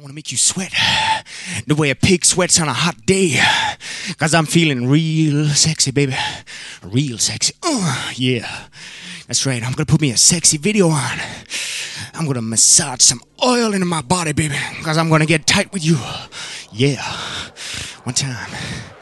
want to make you sweat the way a pig sweats on a hot day. Cause I'm feeling real sexy, baby. Real sexy. Yeah. That's right. I'm gonna put me a sexy video on. I'm gonna massage some oil into my body, baby. Cause I'm gonna get tight with you. Yeah. One time.